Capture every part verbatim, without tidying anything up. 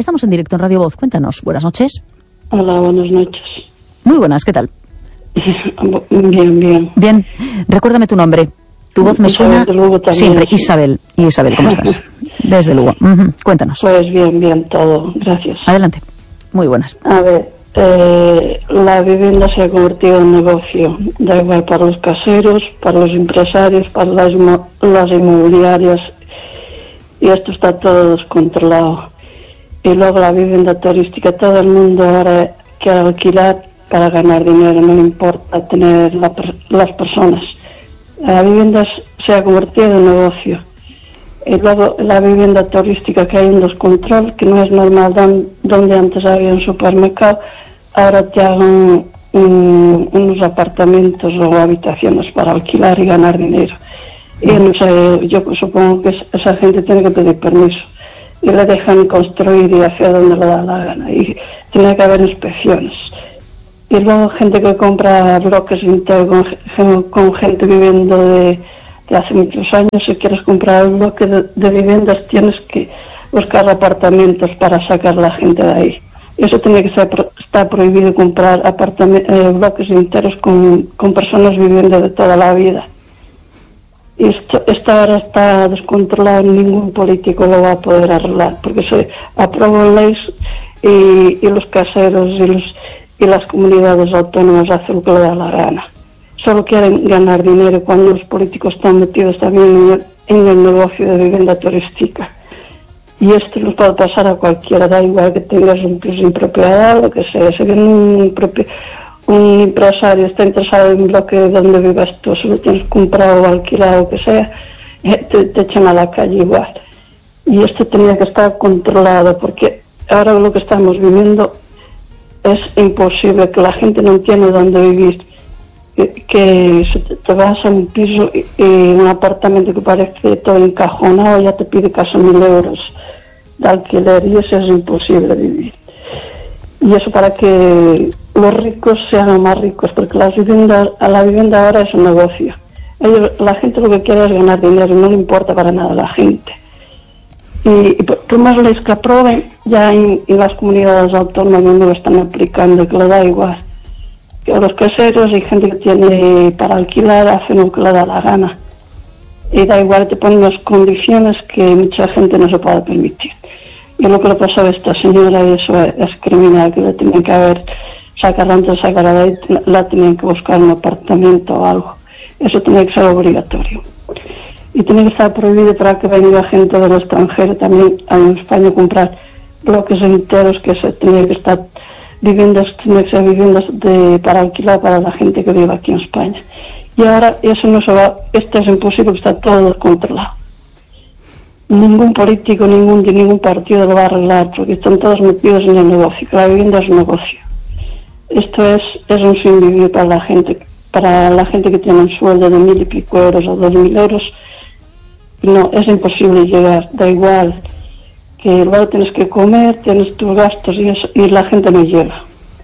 Estamos en directo en Radio Voz. Cuéntanos. Buenas noches. Hola, buenas noches. Muy buenas, ¿qué tal? Bien, bien. Bien. Recuérdame tu nombre. Tu voz me Isabel suena de Lugo también, siempre. sí. Isabel. Isabel, ¿cómo estás? Desde Lugo. Uh-huh. Cuéntanos. Pues bien, bien, todo. Gracias. Adelante. Muy buenas. A ver, eh, la vivienda se ha convertido en negocio. Da igual para los caseros, para los empresarios, para las, inmo- las inmobiliarias. Y esto está todo descontrolado. Y luego la vivienda turística, todo el mundo ahora quiere alquilar para ganar dinero, no le importa tener la, las personas. La vivienda se ha convertido en negocio. Y luego la vivienda turística, que hay un descontrol, que no es normal, don, donde antes había un supermercado, ahora te hagan un, unos apartamentos o habitaciones para alquilar y ganar dinero. Y no sé, yo supongo que esa gente tiene que pedir permiso. Y le dejan construir y hacer donde le da la gana. Y tiene que haber inspecciones. Y luego gente que compra bloques enteros con, con gente viviendo de, de hace muchos años. Si quieres comprar un bloque de, de viviendas, tienes que buscar apartamentos para sacar a la gente de ahí. Eso tiene que ser, está prohibido comprar eh, bloques enteros con, con personas viviendo de toda la vida. Y esto, esto ahora está descontrolado, ningún político lo va a poder arreglar, porque se aprueban leyes y, y los caseros y, los, y las comunidades autónomas hacen lo que le da la gana. Solo quieren ganar dinero cuando los políticos están metidos también en el, en el negocio de vivienda turística. Y esto nos puede pasar a cualquiera, da igual que tengas un piso en propiedad, lo que sea. Si viene un propio... un empresario está interesado en un bloque donde vivas tú, si lo tienes comprado o alquilado o que sea, te, te echan a la calle igual. Y esto tenía que estar controlado, porque ahora lo que estamos viviendo es imposible, que la gente no tiene dónde vivir, que, que si te vas a un piso y, y un apartamento que parece todo encajonado ya te pide casi mil euros de alquiler, y eso es imposible vivir. Y eso para que los ricos se hagan más ricos, porque las viviendas, a la vivienda ahora es un negocio. Ellos, la gente lo que quiere es ganar dinero, no le importa para nada a la gente. Y, y por, por más leyes que aprueben, ya en, en las comunidades autónomas no lo están aplicando, que le da igual. Que a los caseros y gente que tiene para alquilar hacen lo que le da la gana. Y da igual, te ponen unas condiciones que mucha gente no se puede permitir. Y lo que le pasó a esta señora, y eso es, es criminal, que le tenían que haber sacado antes de sacar a la ley, la tenían que buscar un apartamento o algo. Eso tenía que ser obligatorio. Y tenía que estar prohibido para que venga gente del extranjero también a España a comprar bloques enteros, que se tenía que estar viviendas, tenía que ser viviendas de, para alquilar para la gente que vive aquí en España. Y ahora eso no se va, esto es imposible, que está todo descontrolado. Ningún político, ningún de ningún partido lo va a arreglar, porque están todos metidos en el negocio, que la vivienda es un negocio. Esto es, es un sin vivir para la gente, para la gente que tiene un sueldo de mil y pico euros o dos mil euros. No, es imposible llegar, da igual, que luego tienes que comer, tienes tus gastos y, eso, y la gente no llega.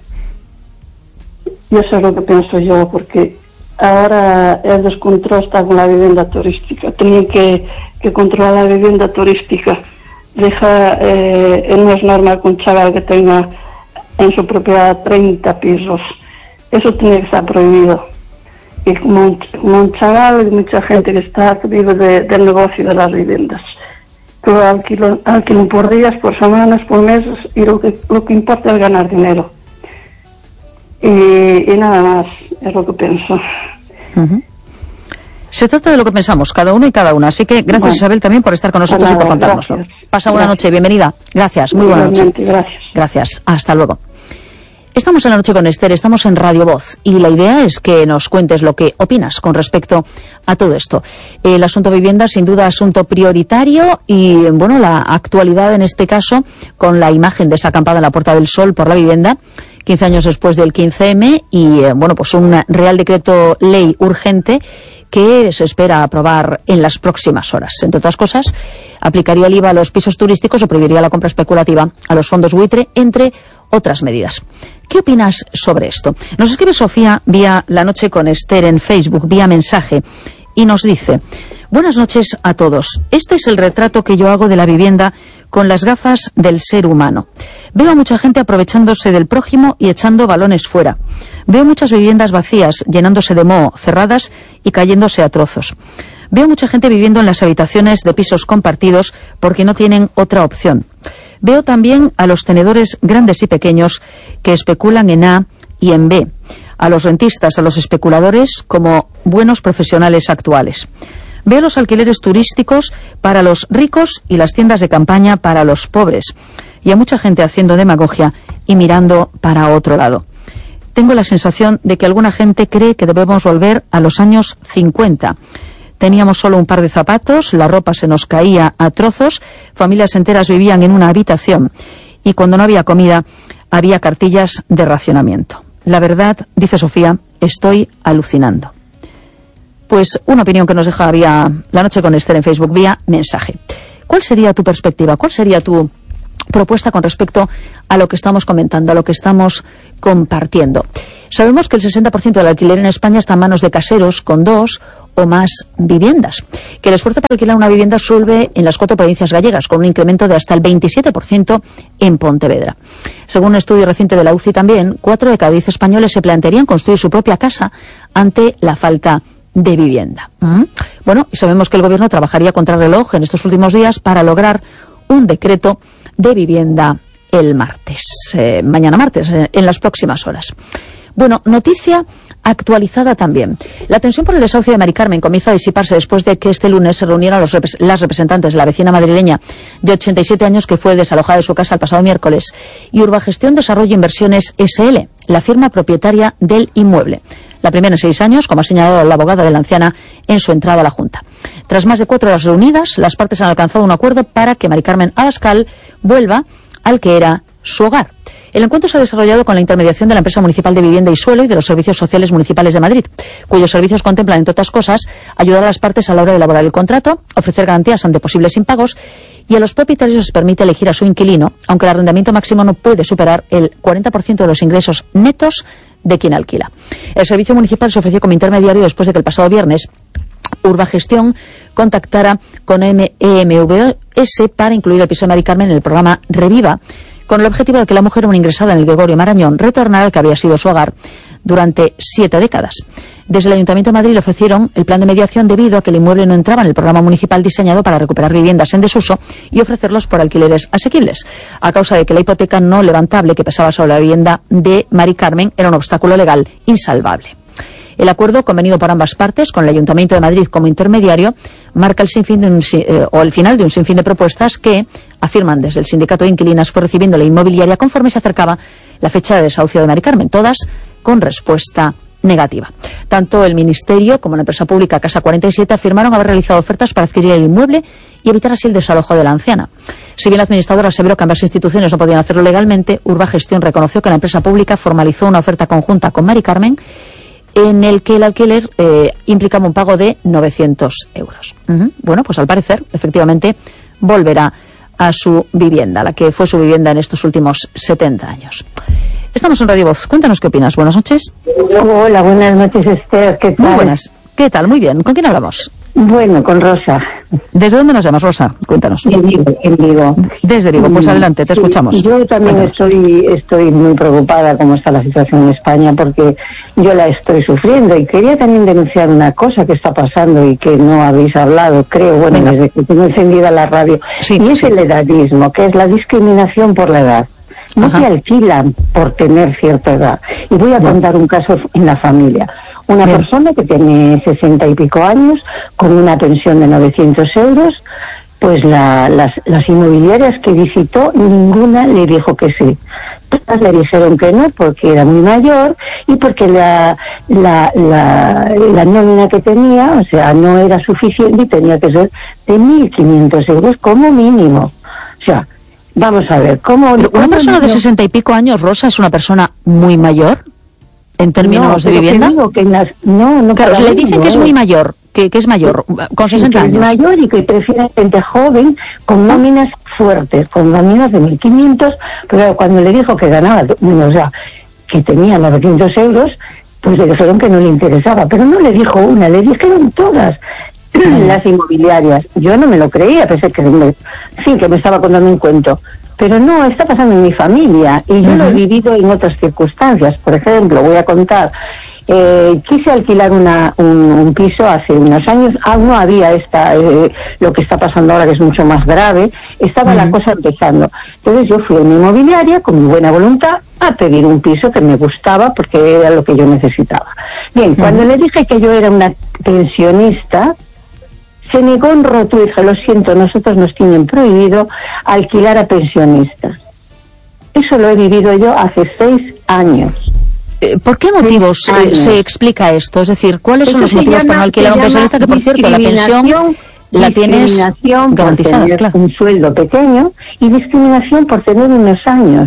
Y eso es lo que pienso yo, porque ahora el descontrol está con la vivienda turística. Tenían que, que controlar la vivienda turística. Deja, eh, no es normal que un chaval que tenga en su propiedad treinta pisos. Eso tiene que estar prohibido. Y como un, como un chaval y mucha gente que está que vive de, del negocio de las viviendas. Que alquilan, alquilan por días, por semanas, por meses, y lo que, lo que importa es ganar dinero. Y, y nada más, es lo que pienso. Uh-huh. Se trata de lo que pensamos, cada uno y cada una. Así que gracias, bueno, Isabel, también por estar con nosotros nada, y por contárnoslo. Gracias. Pasa buena gracias. noche, bienvenida. Gracias, muy buena noche. Gracias. Gracias, hasta luego. Estamos en La Noche con Esther, estamos en Radio Voz y la idea es que nos cuentes lo que opinas con respecto a todo esto. El asunto vivienda, sin duda, asunto prioritario y, bueno, la actualidad en este caso con la imagen de esa acampada en la Puerta del Sol por la vivienda, quince años después del quince eme y, bueno, pues un Real Decreto Ley urgente que se espera aprobar en las próximas horas. Entre otras cosas, aplicaría el I V A a los pisos turísticos o prohibiría la compra especulativa a los fondos buitre, entre otras medidas. ¿Qué opinas sobre esto? Nos escribe Sofía vía La Noche con Esther en Facebook, vía mensaje, y nos dice: Buenas noches a todos. Este es el retrato que yo hago de la vivienda con las gafas del ser humano. Veo a mucha gente aprovechándose del prójimo y echando balones fuera. Veo muchas viviendas vacías, llenándose de moho, cerradas y cayéndose a trozos. Veo mucha gente viviendo en las habitaciones de pisos compartidos porque no tienen otra opción. Veo también a los tenedores grandes y pequeños que especulan en A y en B, a los rentistas, a los especuladores como buenos profesionales actuales. Veo los alquileres turísticos para los ricos y las tiendas de campaña para los pobres, y a mucha gente haciendo demagogia y mirando para otro lado. Tengo la sensación de que alguna gente cree que debemos volver a los años cincuenta. Teníamos solo un par de zapatos, la ropa se nos caía a trozos, familias enteras vivían en una habitación y cuando no había comida había cartillas de racionamiento. La verdad, dice Sofía, estoy alucinando. Pues una opinión que nos deja vía La Noche con Esther en Facebook, vía mensaje. ¿Cuál sería tu perspectiva? ¿Cuál sería tu propuesta con respecto a lo que estamos comentando, a lo que estamos compartiendo? Sabemos que el sesenta por ciento del alquiler en España está en manos de caseros con dos o más viviendas, que el esfuerzo para alquilar una vivienda sube en las cuatro provincias gallegas, con un incremento de hasta el veintisiete por ciento en Pontevedra. Según un estudio reciente de la U C I también, cuatro de cada diez españoles se plantearían construir su propia casa ante la falta de vivienda. ¿Mm? Bueno, y sabemos que el Gobierno trabajaría contra reloj en estos últimos días para lograr un decreto de vivienda el martes, eh, mañana martes, eh, en las próximas horas. Bueno, noticia actualizada también. La tensión por el desahucio de Mari Carmen comienza a disiparse después de que este lunes se reunieran los repres- las representantes de la vecina madrileña de ochenta y siete años que fue desalojada de su casa el pasado miércoles y Urbagestión Desarrollo Inversiones S L, la firma propietaria del inmueble. La primera en seis años, como ha señalado la abogada de la anciana en su entrada a la Junta. Tras más de cuatro horas reunidas, las partes han alcanzado un acuerdo para que Mari Carmen Abascal vuelva al que era su hogar. El encuentro se ha desarrollado con la intermediación de la Empresa Municipal de Vivienda y Suelo y de los Servicios Sociales Municipales de Madrid, cuyos servicios contemplan, entre otras cosas, ayudar a las partes a la hora de elaborar el contrato, ofrecer garantías ante posibles impagos y a los propietarios les permite elegir a su inquilino, aunque el arrendamiento máximo no puede superar el cuarenta por ciento de los ingresos netos de quien alquila. El servicio municipal se ofreció como intermediario después de que el pasado viernes Urbagestión contactara con E M V S para incluir el piso de Mari Carmen en el programa Reviva, con el objetivo de que la mujer, una ingresada en el Gregorio Marañón, retornara al que había sido su hogar durante siete décadas. Desde el Ayuntamiento de Madrid le ofrecieron el plan de mediación debido a que el inmueble no entraba en el programa municipal diseñado para recuperar viviendas en desuso y ofrecerlos por alquileres asequibles, a causa de que la hipoteca no levantable que pesaba sobre la vivienda de Mari Carmen era un obstáculo legal insalvable. El acuerdo, convenido por ambas partes, con el Ayuntamiento de Madrid como intermediario, marca el sinfín de un, eh, o el final de un sinfín de propuestas que, afirman desde el sindicato de inquilinas, fue recibiendo la inmobiliaria conforme se acercaba la fecha de desahucio de Mari Carmen, todas con respuesta negativa. Tanto el Ministerio como la empresa pública Casa cuarenta y siete afirmaron haber realizado ofertas para adquirir el inmueble y evitar así el desalojo de la anciana. Si bien la administradora aseveró que ambas instituciones no podían hacerlo legalmente, Urbagestión reconoció que la empresa pública formalizó una oferta conjunta con Mari Carmen en el que el alquiler eh, implicaba un pago de novecientos euros. Uh-huh. Bueno, pues al parecer, efectivamente, volverá a su vivienda, la que fue su vivienda en estos últimos setenta años. Estamos en Radio Voz. Cuéntanos qué opinas. Buenas noches. Hola, buenas noches, Esther. ¿Qué tal? Muy buenas. ¿Qué tal? Muy bien. ¿Con quién hablamos? Bueno, con Rosa. ¿Desde dónde nos llamas, Rosa? Cuéntanos. En Vigo, en Vigo. Desde Vigo. Pues adelante, te escuchamos. Yo también estoy, estoy muy preocupada cómo está la situación en España porque yo la estoy sufriendo y quería también denunciar una cosa que está pasando y que no habéis hablado, creo, bueno, Venga. Desde que tengo encendida la radio. Sí, y es sí. el edadismo, que es la discriminación por la edad. No Ajá. se alquilan por tener cierta edad. Y voy a no. contar un caso en la familia. Una Bien. persona que tiene sesenta y pico años, con una pensión de novecientos euros, pues la, las, las inmobiliarias que visitó, ninguna le dijo que sí. Todas le dijeron que no, porque era muy mayor y porque la, la, la, la nómina que tenía, o sea, no era suficiente y tenía que ser de mil quinientos euros como mínimo. O sea, vamos a ver, ¿cómo...? Pero una persona de sesenta y pico años, Rosa, es una persona muy mayor en términos no, de vivienda. Que digo que las, no, no, claro, le dicen no. que es muy mayor, que, que es mayor, con sesenta años. Es mayor y que prefiere gente joven con nóminas fuertes, con nóminas de mil quinientos, pero cuando le dijo que ganaba, o sea, que tenía novecientos euros, pues le dijeron que no le interesaba, pero no le dijo una, le dijeron todas. las inmobiliarias. Yo no me lo creía, pensé que me, en fin, que me estaba contando un cuento. Pero no, está pasando en mi familia y yo uh-huh. lo he vivido en otras circunstancias. Por ejemplo, voy a contar, eh, quise alquilar una, un, un piso hace unos años, aún no había esta, eh, lo que está pasando ahora, que es mucho más grave, estaba uh-huh. la cosa empezando. Entonces yo fui a una inmobiliaria con mi buena voluntad a pedir un piso que me gustaba porque era lo que yo necesitaba. Bien, uh-huh. cuando le dije que yo era una pensionista, se negó en rotundo y dije, lo siento, nosotros nos tienen prohibido alquilar a pensionistas. Eso lo he vivido yo hace seis años. ¿Por qué motivos eh, se explica esto? Es decir, ¿cuáles son los motivos para no alquilar a un pensionista? Que, por cierto, la pensión la tienes garantizada, por claro. un sueldo pequeño y discriminación por tener unos años.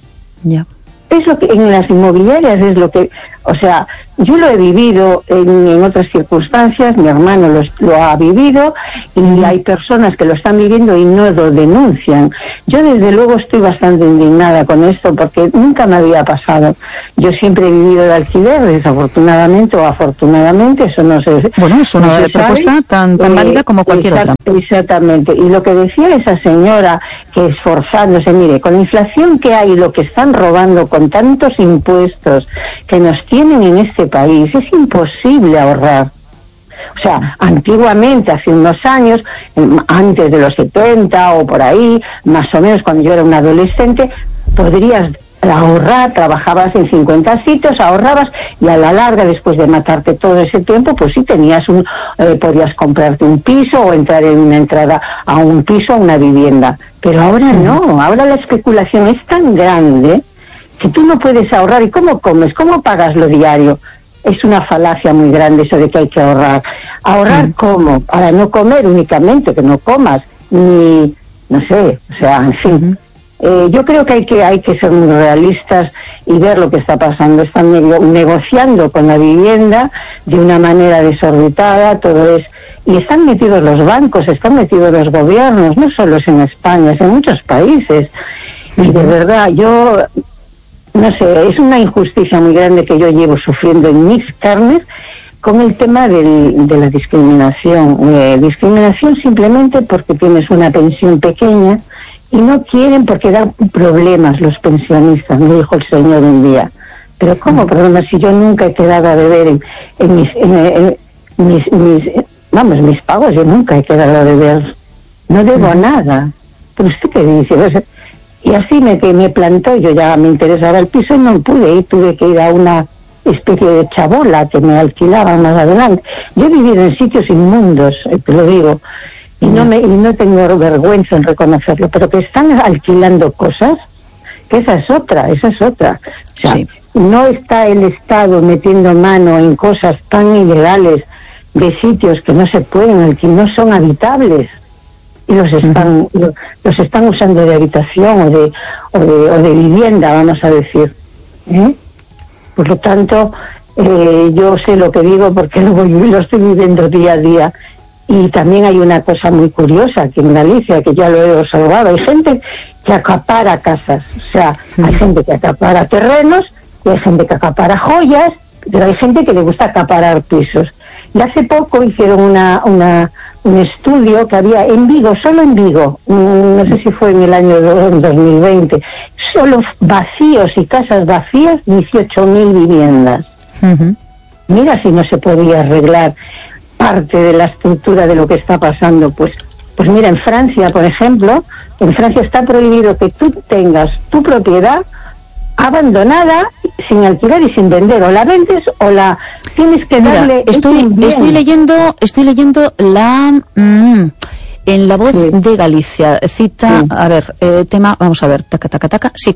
Ya. Es lo que en las inmobiliarias es lo que, o sea, yo lo he vivido en, en otras circunstancias, mi hermano lo, lo ha vivido y hay personas que lo están viviendo y no lo denuncian. Yo desde luego estoy bastante indignada con esto porque nunca me había pasado. Yo siempre he vivido de alquiler, desafortunadamente o afortunadamente, eso no sé. Bueno, es una no propuesta tan, tan válida eh, como cualquier exact, otra. Exactamente. Y lo que decía esa señora, que esforzándose, mire, con la inflación que hay, lo que están robando con tantos impuestos que nos tienen en este país, es imposible ahorrar. O sea, antiguamente, hace unos años, antes de los setenta o por ahí, más o menos cuando yo era un adolescente, podrías ahorrar, trabajabas en cincuenta sitios, ahorrabas y a la larga, después de matarte todo ese tiempo, pues sí tenías un, eh, podías comprarte un piso o entrar en una entrada a un piso, a una vivienda. Pero ahora no, ahora la especulación es tan grande que tú no puedes ahorrar. ¿Y cómo comes? ¿Cómo pagas lo diario? Es una falacia muy grande eso de que hay que ahorrar. ¿Ahorrar mm. cómo? Para no comer únicamente, que no comas, ni, no sé, o sea, en fin. Mm. Eh, yo creo que hay que hay que ser muy realistas y ver lo que está pasando. Están nego- negociando con la vivienda de una manera desorbitada, todo es... Y están metidos los bancos, están metidos los gobiernos, no solo es en España, es en muchos países. Mm. Y de verdad, yo... No sé, es una injusticia muy grande que yo llevo sufriendo en mis carnes con el tema del, de la discriminación. Eh, discriminación simplemente porque tienes una pensión pequeña y no quieren porque dan problemas los pensionistas, me dijo el señor un día. Pero ¿cómo problemas si yo nunca he quedado a deber en, en, mis, en, en mis, mis, vamos, mis pagos? Yo nunca he quedado a deber, no debo nada. ¿Pero usted qué dice? O sea, y así me, que me plantó, yo ya me interesaba el piso y no pude ir, tuve que ir a una especie de chabola que me alquilaban más adelante. Yo he vivido en sitios inmundos, te lo digo, y no me y no tengo vergüenza en reconocerlo, pero que están alquilando cosas, que esa es otra, esa es otra. O sea, sí. No está el Estado metiendo mano en cosas tan ilegales de sitios que no se pueden alquilar, no son habitables. Y los están uh-huh. los están usando de habitación o de, o de o de vivienda, vamos a decir. ¿Eh? Por lo tanto, eh, yo sé lo que digo porque lo, voy, lo estoy viviendo día a día. Y también hay una cosa muy curiosa aquí en Galicia, que ya lo he observado. Hay gente que acapara casas, o sea, uh-huh. hay gente que acapara terrenos, y hay gente que acapara joyas, pero hay gente que le gusta acaparar pisos. Y hace poco hicieron una, una, un estudio que había en Vigo, solo en Vigo, no sé si fue en el año dos mil veinte, solo vacíos y casas vacías, dieciocho mil viviendas. Uh-huh. Mira si no se podía arreglar parte de la estructura de lo que está pasando. Pues, pues mira, en Francia, por ejemplo, en Francia está prohibido que tú tengas tu propiedad abandonada, sin alquilar y sin vender, o la vendes o la tienes que darle. Mira, estoy estoy leyendo estoy leyendo la mmm, en La Voz sí. de Galicia cita sí. a ver eh, tema vamos a ver taca taca taca sí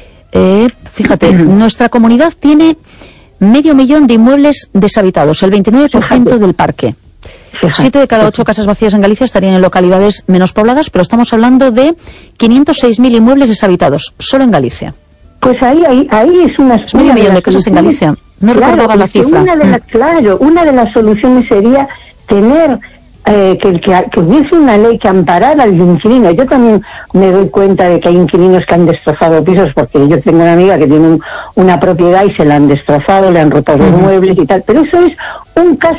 eh, fíjate nuestra comunidad tiene medio millón de inmuebles deshabitados, el veintinueve por ciento fíjate. Del parque. Fíjate. Siete de cada ocho casas vacías en Galicia estarían en localidades menos pobladas, pero estamos hablando de quinientos seis mil inmuebles deshabitados solo en Galicia. Pues ahí, ahí, ahí es una... Es medio millón de casas en Galicia. No claro, recordaba la cifra. Una de la, claro, una de las soluciones sería tener eh, que, que, que hubiese una ley que amparara al inquilino. Yo también me doy cuenta de que hay inquilinos que han destrozado pisos, porque yo tengo una amiga que tiene un, una propiedad y se la han destrozado, le han roto los uh-huh. muebles y tal. Pero eso es un caso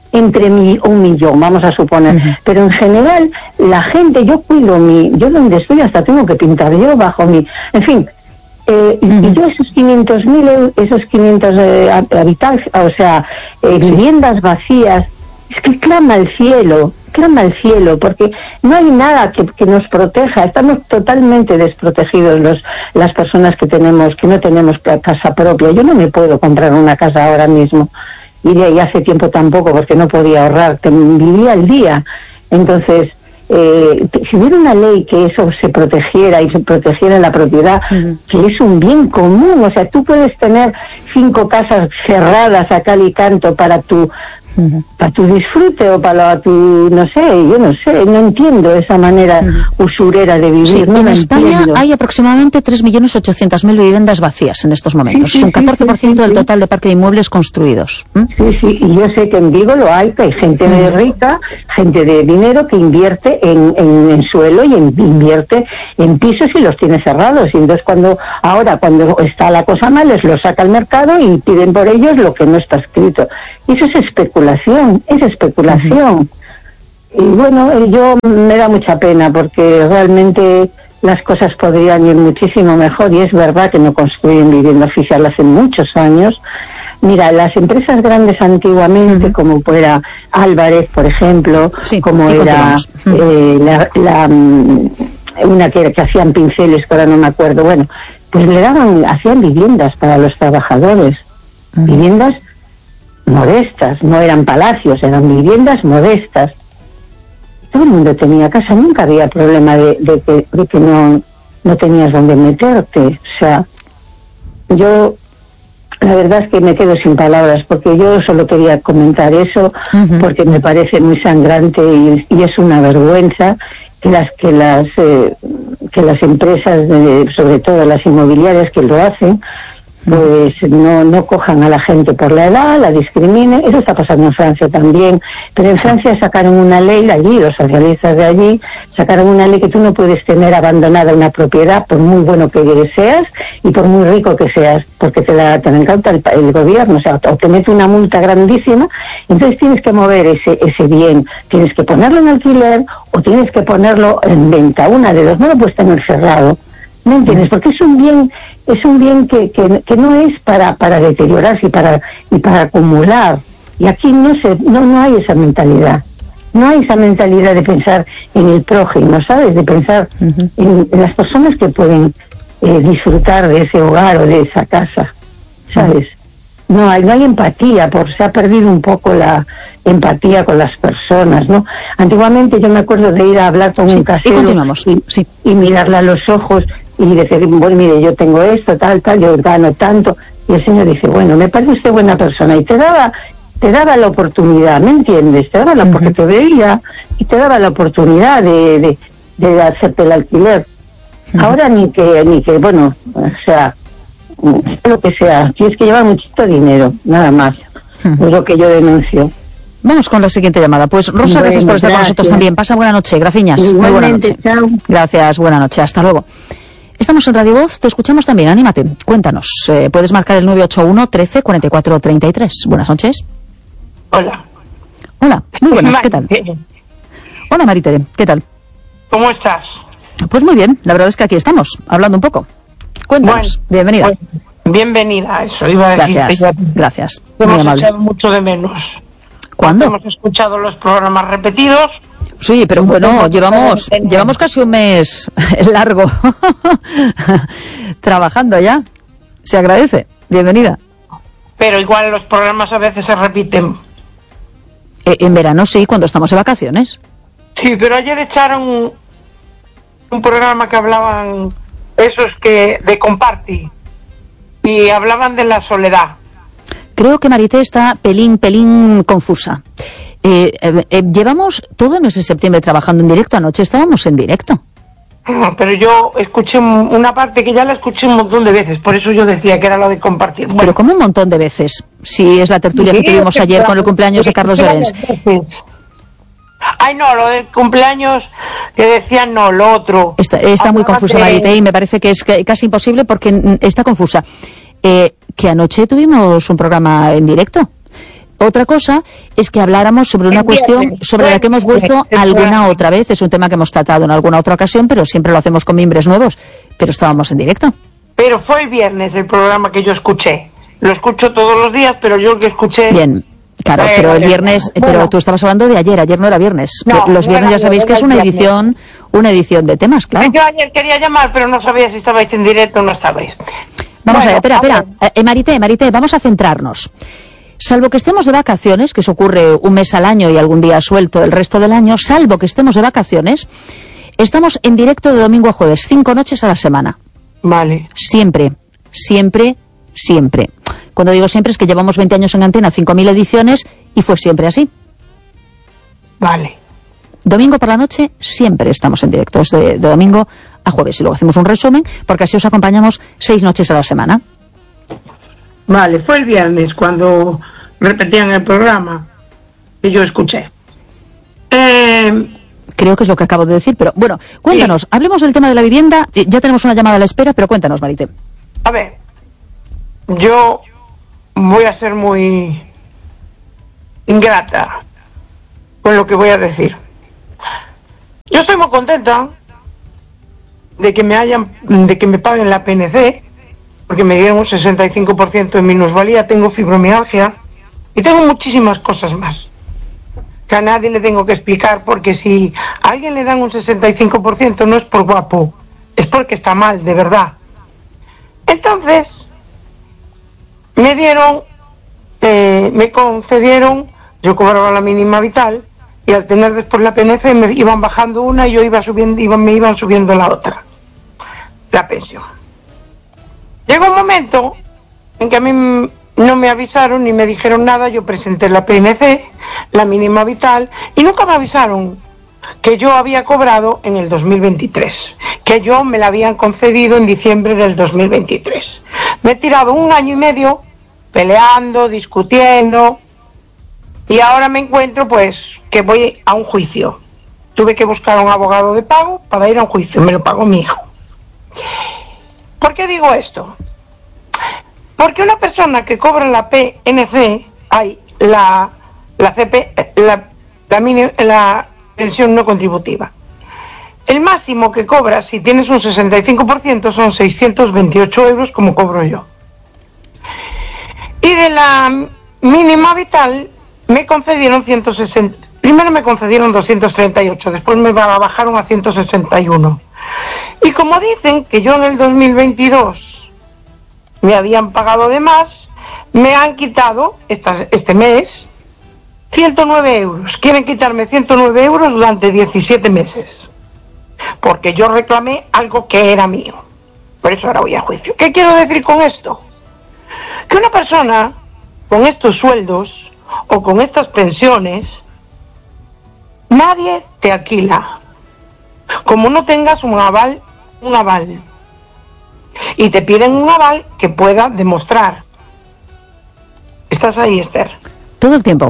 entre mi, un millón, vamos a suponer. Uh-huh. Pero en general, la gente, yo cuido mi, yo donde estoy hasta tengo que pintar yo bajo mi, en fin, eh, uh-huh. y yo esos quinientos mil, esos quinientos eh, habitantes, o sea, eh, sí. viviendas vacías, es que clama al cielo, clama al cielo, porque no hay nada que, que nos proteja, estamos totalmente desprotegidos los, las personas que tenemos, que no tenemos casa propia. Yo no me puedo comprar una casa ahora mismo. Y de ahí hace tiempo tampoco, porque no podía ahorrar, vivía al día. Entonces, eh, si hubiera una ley que eso se protegiera y se protegiera la propiedad, uh-huh. que es un bien común, o sea, tú puedes tener cinco casas cerradas a cal y canto para tu uh-huh. para tu disfrute o para tu, no sé, yo no sé, no entiendo esa manera uh-huh. usurera de vivir. Sí, no en España entiendo. Hay aproximadamente tres millones ochocientas mil viviendas vacías en estos momentos. Sí, sí, es un catorce por ciento sí, sí, del total de parque de inmuebles construidos. ¿Mm? Sí, sí, y yo sé que en Vigo lo hay, que hay gente uh-huh. rica, gente de dinero que invierte en, en, en suelo y en, invierte en pisos y los tiene cerrados. Y entonces cuando, ahora cuando está la cosa mal, les lo saca al mercado y piden por ellos lo que no está escrito. Y eso es especulación, es especulación. Uh-huh. Y bueno, yo me da mucha pena porque realmente las cosas podrían ir muchísimo mejor y es verdad que no construyen vivienda oficial hace muchos años. Mira, las empresas grandes antiguamente, uh-huh. como fuera Álvarez, por ejemplo, sí, como era eh, la, la, una que, que hacían pinceles, que ahora no me acuerdo, bueno, pues le daban, hacían viviendas para los trabajadores, uh-huh. viviendas modestas, no eran palacios, eran viviendas modestas. Todo el mundo tenía casa, nunca había problema de, de, de, de que no, no tenías donde meterte. O sea, yo la verdad es que me quedo sin palabras, porque yo solo quería comentar eso, uh-huh. porque me parece muy sangrante y, y es una vergüenza que las que las eh, que las empresas, de, sobre todo las inmobiliarias que lo hacen, pues no no cojan a la gente por la edad, la discriminen. Eso está pasando en Francia también, pero en Francia sacaron una ley, allí los socialistas de allí sacaron una ley que tú no puedes tener abandonada una propiedad por muy bueno que seas y por muy rico que seas, porque te la te la encanta el, el gobierno, o sea, o te mete una multa grandísima. Entonces tienes que mover ese ese bien, tienes que ponerlo en alquiler o tienes que ponerlo en venta, una de dos, no lo puedes tener cerrado. ¿Me entiendes? Porque es un bien, es un bien que, que, que no es para, para deteriorarse y para, y para acumular. Y aquí no se, no, no hay esa mentalidad. No hay esa mentalidad de pensar en el prójimo, ¿sabes? De pensar uh-huh. en, en las personas que pueden eh, disfrutar de ese hogar o de esa casa, ¿sabes? No hay, no hay empatía, por se ha perdido un poco la empatía con las personas, ¿no? Antiguamente yo me acuerdo de ir a hablar con sí, un casero y, y, sí. y mirarle a los ojos y decir, bueno, mire, yo tengo esto, tal, tal, yo gano tanto. Y el señor dice, bueno, me parece usted buena persona. Y te daba, te daba la oportunidad, ¿me entiendes? Te daba la, uh-huh. porque te veía y te daba la oportunidad de, de, de hacerte el alquiler. Uh-huh. Ahora ni que, ni que, bueno, o sea, lo que sea, tienes que llevar muchito dinero, nada más. Uh-huh. Es lo que yo denuncio. Vamos con la siguiente llamada. Pues Rosa, bueno, gracias por estar gracias. con nosotros también. Pasa buena noche, Graciñas. Muy buena noche. Chao. Gracias, buena noche. Hasta luego. Estamos en Radio Voz, te escuchamos también, anímate, cuéntanos. Eh, puedes marcar el nueve ocho uno, trece, cuarenta y cuatro, treinta y tres. Buenas noches. Hola. Hola, muy buenas, ¿qué tal? Hola, Maritere, ¿qué tal? ¿Cómo estás? Pues muy bien, la verdad es que aquí estamos, hablando un poco. Cuéntanos, bueno, bienvenida. Bueno, bienvenida, eso iba a decir. Gracias, gracias. Hemos echado mucho de menos. ¿Cuándo? Hemos escuchado los programas repetidos. Sí, pero bueno, llevamos llevamos casi un mes largo trabajando ya. Se agradece. Bienvenida. Pero igual los programas a veces se repiten. Eh, en verano sí, cuando estamos de vacaciones. Sí, pero ayer echaron un programa que hablaban esos que de Comparti y hablaban de la soledad. Creo que Marité está pelín, pelín confusa. Eh, eh, eh, llevamos todo el mes de septiembre trabajando en directo. Anoche estábamos en directo. Pero yo escuché una parte que ya la escuché un montón de veces, por eso yo decía que era lo de compartir. Bueno. Pero como un montón de veces. Si es la tertulia sí, que tuvimos que ayer con el cumpleaños de Carlos Llorens. Ay, no, lo del cumpleaños que decían no, lo otro. Está, está muy confusa, de... Marité, y me parece que es casi imposible porque está confusa. Eh, que anoche tuvimos un programa en directo. Otra cosa es que habláramos sobre una cuestión sobre la que hemos vuelto alguna otra vez. Es un tema que hemos tratado en alguna otra ocasión, pero siempre lo hacemos con miembros nuevos. Pero estábamos en directo. Pero fue el viernes el programa que yo escuché. Lo escucho todos los días, pero yo el que escuché... Bien. Claro, eh, pero el viernes, bueno, pero tú estabas hablando de ayer, ayer no era viernes. No, los viernes ya sabéis que es una edición, una edición de temas, claro. Yo ayer quería llamar, pero no sabía si estabais en directo o no estabais. Vamos bueno, a ver, espera, espera. Eh, Marité, Marité, vamos a centrarnos. Salvo que estemos de vacaciones, que eso ocurre un mes al año y algún día suelto el resto del año, salvo que estemos de vacaciones, estamos en directo de domingo a jueves, cinco noches a la semana. Vale. Siempre, siempre, siempre. Cuando digo siempre es que llevamos veinte años en antena, cinco mil ediciones, y fue siempre así. Vale. Domingo por la noche siempre estamos en directo, es de, de domingo a jueves. Y luego hacemos un resumen, porque así os acompañamos seis noches a la semana. Vale, fue el viernes cuando repetían el programa que yo escuché. Eh... Creo que es lo que acabo de decir, pero bueno, cuéntanos, sí. Hablemos del tema de la vivienda. Ya tenemos una llamada a la espera, pero cuéntanos, Marité. A ver, yo... voy a ser muy ingrata con lo que voy a decir. Yo estoy muy contenta de que me hayan, de que me paguen la P N C, porque me dieron un sesenta y cinco por ciento de minusvalía, tengo fibromialgia y tengo muchísimas cosas más que a nadie le tengo que explicar, porque si a alguien le dan un sesenta y cinco por ciento no es por guapo, es porque está mal, de verdad. Entonces me dieron, eh, me concedieron, yo cobraba la mínima vital, y al tener después la P N C me iban bajando una y yo iba subiendo, iban, me iban subiendo la otra, la pensión. Llegó un momento en que a mí no me avisaron ni me dijeron nada, yo presenté la P N C, la mínima vital, y nunca me avisaron que yo había cobrado en el dos mil veintitrés, que yo me la habían concedido en diciembre del dos mil veintitrés. Me he tirado un año y medio peleando, discutiendo, y ahora me encuentro pues que voy a un juicio. Tuve que buscar a un abogado de pago para ir a un juicio, me lo pagó mi hijo. ¿Por qué digo esto? Porque una persona que cobra la P N C, hay la la C P, la la, mini, la pensión no contributiva, el máximo que cobras si tienes un sesenta y cinco por ciento son seiscientos veintiocho euros, como cobro yo. Y de la mínima vital me concedieron ciento sesenta, primero me concedieron doscientos treinta y ocho, después me bajaron a ciento sesenta y uno. Y como dicen que yo en el dos mil veintidós me habían pagado de más, me han quitado esta, este mes ciento nueve euros. Quieren quitarme ciento nueve euros durante diecisiete meses, porque yo reclamé algo que era mío. Por eso ahora voy a juicio. ¿Qué quiero decir con esto? Que una persona con estos sueldos o con estas pensiones, nadie te alquila, como no tengas un aval, un aval, y te piden un aval que pueda demostrar. ¿Estás ahí, Esther? Todo el tiempo.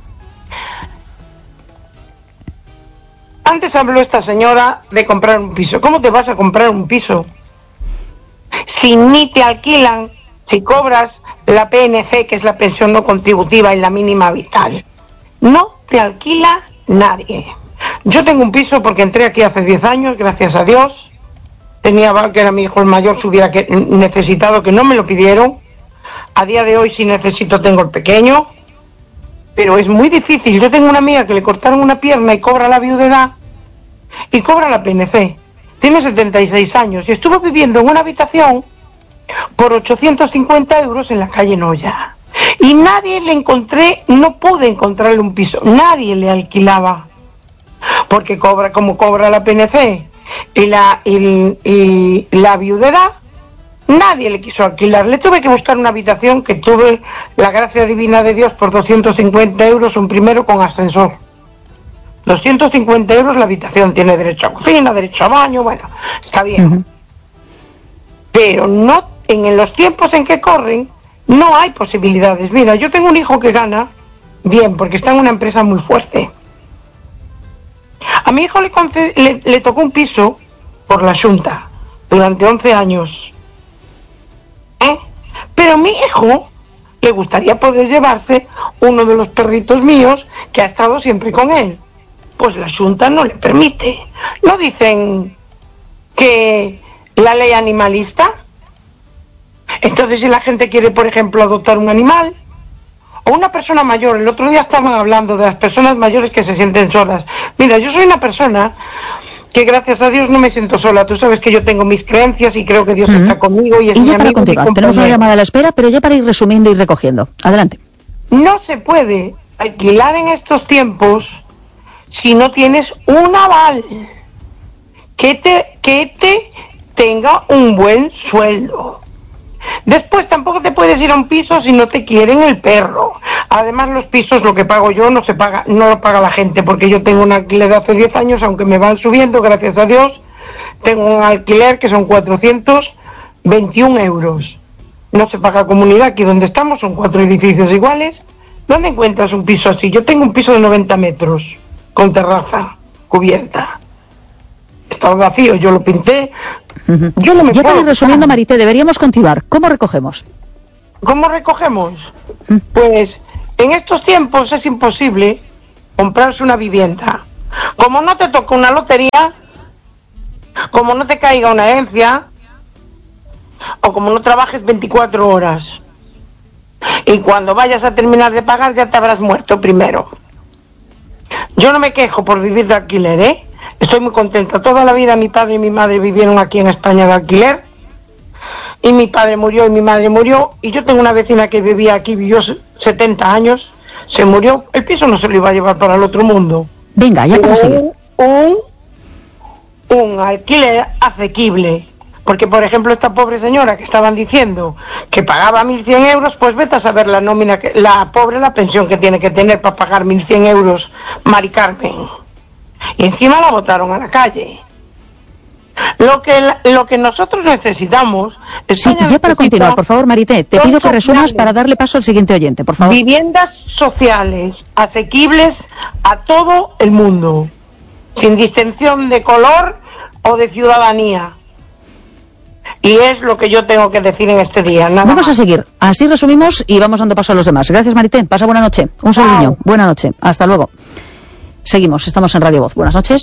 Antes habló esta señora de comprar un piso. ¿Cómo te vas a comprar un piso si ni te alquilan, si cobras la P N C, que es la pensión no contributiva, y la mínima vital? No te alquila nadie. Yo tengo un piso porque entré aquí hace diez años, gracias a Dios. Tenía que era mi hijo el mayor, si hubiera que, necesitado, que no me lo pidieron. A día de hoy, si necesito, tengo el pequeño. Pero es muy difícil. Yo tengo una amiga que le cortaron una pierna y cobra la viudedad y cobra la P N C. Tiene setenta y seis años y estuvo viviendo en una habitación por ochocientos cincuenta euros en la calle Noya. Y nadie le encontré, no pude encontrarle un piso. Nadie le alquilaba. Porque cobra, como cobra la P N C y la, y, y la viudedad, nadie le quiso alquilar. Le tuve que buscar una habitación que tuve la gracia divina de Dios por doscientos cincuenta euros, un primero con ascensor. doscientos cincuenta euros la habitación, tiene derecho a cocina, derecho a baño, bueno, está bien. Uh-huh. Pero no, en los tiempos en que corren, no hay posibilidades. Mira, yo tengo un hijo que gana bien, porque está en una empresa muy fuerte. A mi hijo le, conced- le, le tocó un piso por la Xunta durante once años. ¿Eh? Pero mi hijo le gustaría poder llevarse uno de los perritos míos que ha estado siempre con él. Pues la Xunta no le permite. ¿No dicen que la ley animalista? Entonces, si la gente quiere, por ejemplo, adoptar un animal, o una persona mayor, el otro día estaban hablando de las personas mayores que se sienten solas. Mira, yo soy una persona que gracias a Dios no me siento sola. Tú sabes que yo tengo mis creencias y creo que Dios uh-huh. está conmigo. Y, es y ya mi para amigo, continuar, tenemos una llamada a la espera, pero ya para ir resumiendo y recogiendo. Adelante. No se puede alquilar en estos tiempos si no tienes un aval que te, que te tenga un buen sueldo. Después tampoco te puedes ir a un piso si no te quieren el perro. Además, los pisos, lo que pago yo, no se paga, no lo paga la gente, porque yo tengo un alquiler de hace diez años, aunque me van subiendo, gracias a Dios, tengo un alquiler que son cuatrocientos veintiún euros. No se paga comunidad. Aquí donde estamos son cuatro edificios iguales. ¿Dónde encuentras un piso así? Yo tengo un piso de noventa metros, con terraza, cubierta. Estaba vacío, yo lo pinté. Uh-huh. Yo no me ya para ir resumiendo, Marité, deberíamos continuar. ¿Cómo recogemos? ¿Cómo recogemos? Uh-huh. Pues en estos tiempos es imposible comprarse una vivienda. Como no te toca una lotería, como no te caiga una herencia, o como no trabajes veinticuatro horas. Y cuando vayas a terminar de pagar ya te habrás muerto primero. Yo no me quejo por vivir de alquiler, ¿eh? Estoy muy contenta. Toda la vida mi padre y mi madre vivieron aquí en España de alquiler. Y mi padre murió y mi madre murió. Y yo tengo una vecina que vivía aquí, vivió setenta años. Se murió. El piso no se lo iba a llevar para el otro mundo. Venga, ya para seguir. Un, un alquiler asequible. Porque, por ejemplo, esta pobre señora que estaban diciendo que pagaba mil cien euros, pues vete a saber la nómina, que, la pobre la pensión que tiene que tener para pagar mil cien euros, Mari Carmen. Y encima la botaron a la calle. Lo que lo que nosotros necesitamos... Sí, ya para continuar, por favor, Marité, te pido que resumas para darle paso al siguiente oyente, por favor. Viviendas sociales, asequibles a todo el mundo, sin distinción de color o de ciudadanía. Y es lo que yo tengo que decir en este día. Nada vamos más. a seguir. Así resumimos y vamos dando paso a los demás. Gracias, Marité. Pasa buena noche. Un saludo. Buena noche. Hasta luego. Seguimos. Estamos en Radio Voz. Buenas noches.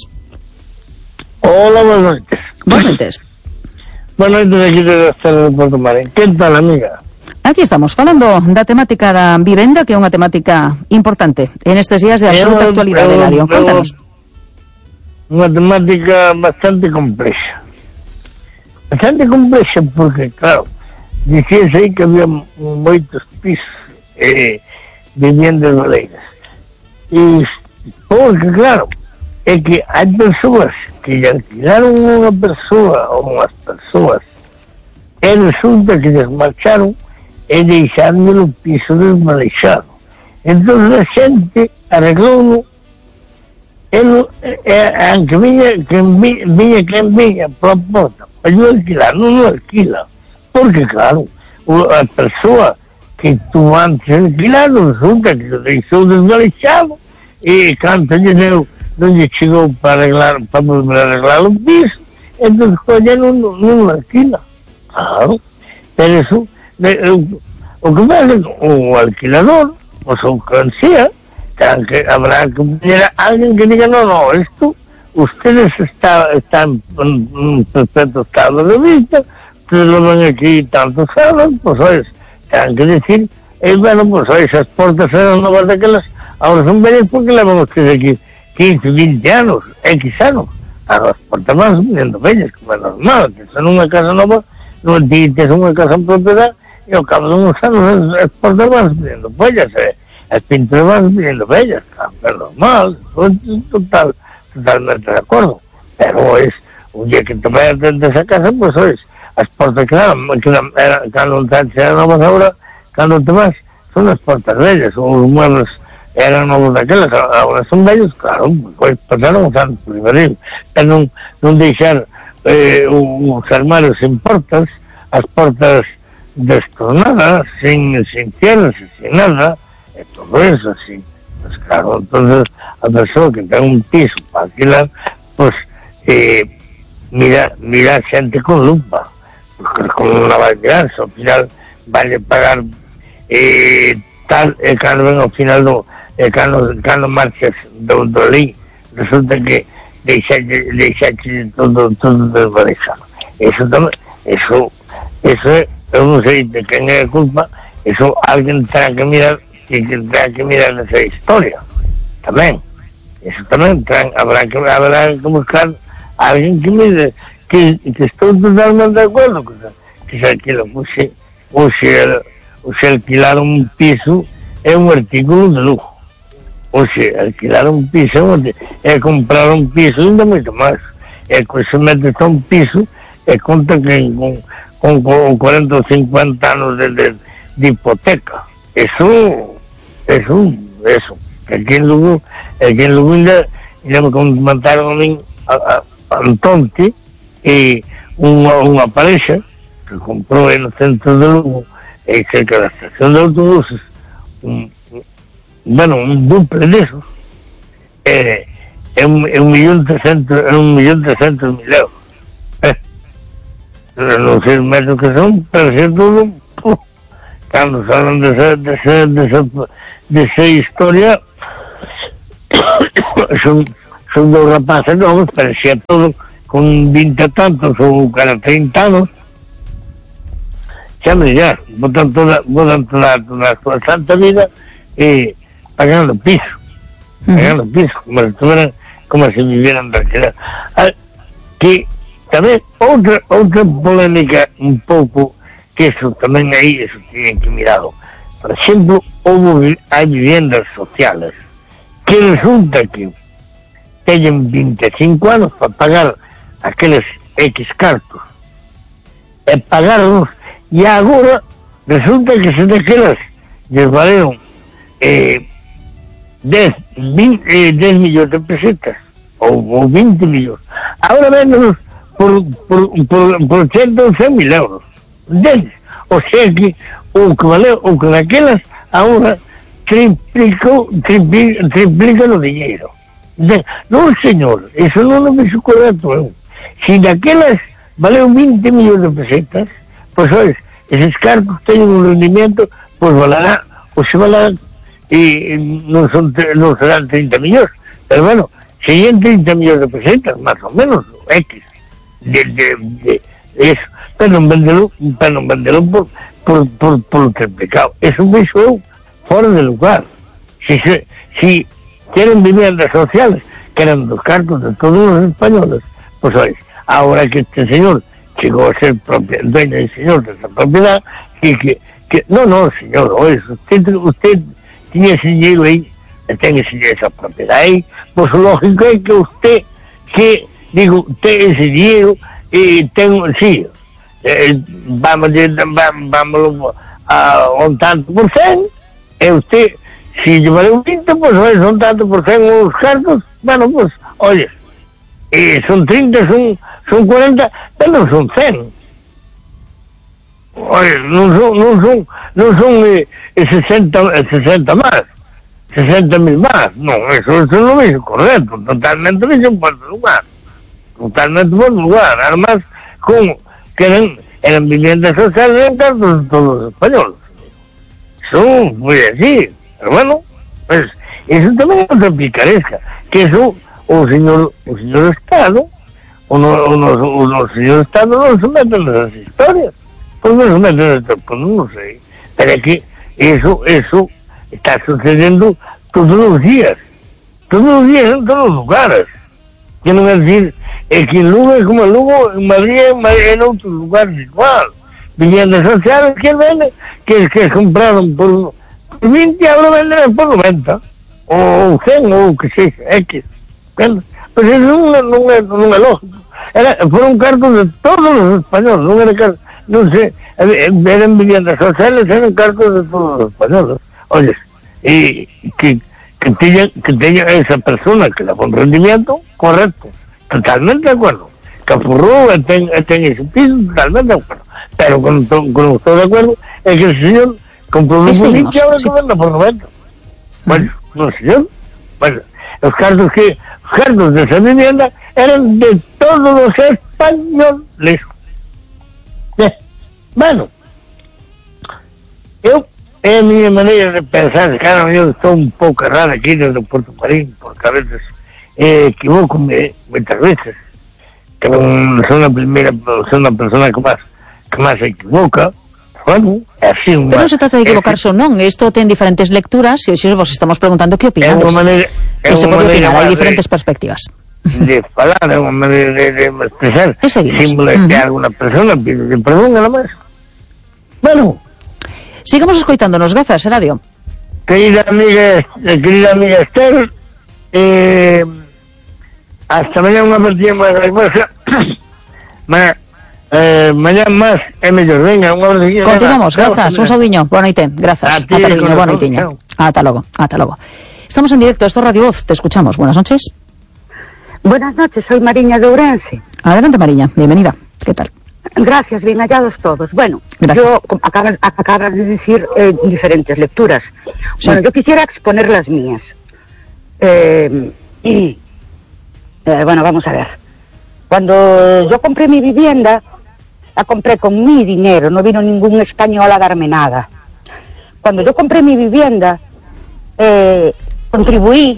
Hola, buenas noches. Buenas noches. Buenas noches, aquí de Estrela de Porto Marín. Que tal, amiga? Aquí estamos, falando da temática da vivenda, que é unha temática importante en estes días de absoluta actualidade, Eladio. Contanos. Unha temática bastante complexa. Bastante complexa porque, claro, dixíase aí que había moitos pisos eh, viviendas baleiras. E porque, claro, é que hai persoas que lle alquilaron unha persoa ou unhas persoas e resulta que desmarcharon e deixaron o piso desmaleixado. Entón a xente arreglou el, eh, aunque viña quen viña quen viña pola porta para yo alquilar, non o alquila porque claro, a persoa que tu antes alquilado resulta que o deixou desmaleixado e canto lle deu non lle chegou para arreglar, para volver a arreglar o piso, entón coña non, non alquila. Claro, pero eso, o, o que pasa o alquilador, o seu cansía, que habrá que poner a alguien que diga, no, no, esto, ustedes está, están en perfecto estado de vista, ustedes lo ven aquí tantos años, pues oye, tienen que decir, eh, bueno, pues oye, esas puertas eran novas de aquellas, ahora son bellas porque le van ustedes aquí quince, veinte anos, X anos, a as portas van viendo bellas, como é normal, que son unha casa nova, non ti tes unha casa en propiedade, e ao cabo de uns anos as portas van viendo bellas, e as pinturas van viendo bellas, claro, é normal, total, totalmente de acordo, pero es, un día que te vayas dentro desa casa, pues ois, as portas que eran, que eran, cando eran novas agora, cando te vas, son as portas bellas, os muebles eran novos daquelas, agora son bellos, claro, pois pasaron os anos primeiro, pero non, non deixar eh, os armarios sin portas, as portas destornadas, sin, sin cierres, sin nada, e todo eso, así, pues claro, entonces a persoa que ten un piso para alquilar, pues eh, mira, mira xente con lupa, porque como non la vai mirar, ao final vale pagar e tal, e cando ven ao final do, e cando, cando marchas do, do lei, resulta que deixaste, deixaste todo, todo desvanezado. Eso tamén, eso, eso, eu non sei de quen é a culpa, eso alguén terá que mirar, que terá que mirar nesa historia, tamén. Eso tamén terá, habrá que, habrá que buscar a alguén que mire, que, que estou totalmente de acuerdo, que, que se alquila, o se, o se, o se alquilar un piso é un artículo de lujo. O se alquilar un piso é comprar un piso ainda moito máis. É que se metes a un piso e conta que con, con, con cuarenta ou cincuenta anos de, de, de hipoteca. Eso, eso, eso. Aquí en Lugo, aquí en Lugo ainda, ainda me comentaron a min a, a, a Antonte e unha, unha parexa que comprou no centro de Lugo, e cerca da estación de autobuses, un, bueno, un duple desos, é, é un, é un millón trescentos, é un millón trescentos mil euros. Eh, non sei os metros que son, pero se todo, uh, cando saben desa, desa, desa, desa historia, son, son dos rapaces novos, pero se é todo con vinte e tantos ou cara trinta anos, xa me dirás, botan toda, botan toda, toda a súa santa vida e pagando piso, pagando piso, como se tuvieran, como se vivieran de alquiler. Ah, que tamén outra outra polémica un pouco, que eso tamén aí eso tienen que mirado. Por exemplo, houve, hai viviendas sociales que resulta que teñen vinte e cinco anos para pagar aqueles X cartos e pagarlos, e agora resulta que se daquelas les valeron eh, dez, veinte, eh, dez millóns de pesetas ou, ou vinte millóns, agora véndonos por, por, por, por ochenta ou cen mil euros deles, o sea que o que valeu, o que daquelas agora triplicou, triplica, triplica o dinheiro. De, non, señor, eso non é o correcto eu. Si daquelas valeu vinte millóns de pesetas, pois, pues, eses cargos teñen un rendimiento, pois pues, valerá, ou se valerá, e non, son, non serán trinta millóns, pero bueno, serían trinta millóns de pesetas, máis ou menos, X, de, de, de, de eso, pero non vendelo, pero non vendelo por, por, por, por triplicado. Eso me hizo eu fora de lugar. Si, se, si quieren viviendas sociales, que eran dos cargos de todos los españoles, pues oye, ahora que este señor llegó a ser propia, dueño y señor de esa propiedad, y que, que no, no, señor, oye, usted, usted tiene ese dinero ahí, tiene esa propiedad ahí, pues lógico es que usted, que, digo, usted ese dinero, y tengo, sí, eh, vamos, vamos, vamos a un tanto por cien, y usted, si llevaré un quinto, pues oye, son tanto por cien unos cargos, bueno, pues, oye, eh, son treinta, son, son cuarenta, pero non son cen. Oye, non son, non son, non son eh, sesenta, sesenta máis, sesenta mil máis, non, eso, eso non é correcto, totalmente non é por lugar, totalmente por lugar, además, como que eran, eran viviendas sociales, eran cartos de todos los españoles. Eso foi así, pero bueno, pues, eso tamén é outra picaresca, que eso, o señor, o señor Estado, o no, o no, o no señor Estado non se meten nesas historias, pues non se meten nesas, pues non sei, pero é que eso, eso está sucedendo todos os días, todos os días en todos os lugares, que non é decir, é que en Lugo é como en Lugo, en Madrid, en, Madrid, en outros lugares igual, viviendas sociales que venden, que, que compraron por, por vinte, ahora venden por noventa, ou cen, ou que sexa, X. Bueno, pues eso non, non, é, non é lógico. Era, foron cargos de todos os españoles, non era cargos, non sei, eran viviendas sociales, eran cargos de todos os españoles. Oye, y que, que teña, que teña esa persona que da un rendimiento correcto, totalmente de acuerdo. Que apurrou e ten, ten ese piso, totalmente de acuerdo. Pero con, con estou de acuerdo é que el señor comprou un bonito e ahora sí. Vende por noventa. Bueno, no señor, bueno, los cargos que os cargos de esa vivienda eran de todos los españoles. Eh, bueno, eu é a miña maneira de pensar. Claro, eu estou un pouco errado aquí desde Porto Marín, porque a veces eh, equivocome moitas veces, que non son a primeira, son a persona que máis que máis se equivoca. Bueno, é así un... Pero non se trata de equivocarse ou non, isto ten diferentes lecturas, e hoxe vos estamos preguntando que opinades. Que se pode opinar, hai diferentes perspectivas. De falar, é unha maneira de, de expresar, sin molestar a alguna persona, pido perdón, nada máis. Bueno, sigamos escoitándonos, grazas, Eladio. Querida amiga, querida amiga Esther, eh, hasta mañana unha partida máis hermosa. Ma, eh, mañana máis é mellor, venga, unha partida. Continuamos, grazas, un saudiño, boa noite, grazas, ata logo, boa noitiña. Ata logo, ata logo. Estamos en directo, esto es Radio Voz, te escuchamos, buenas noches. Buenas noches, soy Mariña de Ourense. Adelante, Mariña, bienvenida, ¿qué tal? Gracias, bien hallados todos. Bueno, Gracias. yo acabas, acabas de decir eh, diferentes lecturas. Sí. Bueno, yo quisiera exponer las mías. Eh, y, eh, bueno, vamos a ver. Cuando yo compré mi vivienda, la compré con mi dinero, no vino ningún español a darme nada. Cuando yo compré mi vivienda, eh, contribuí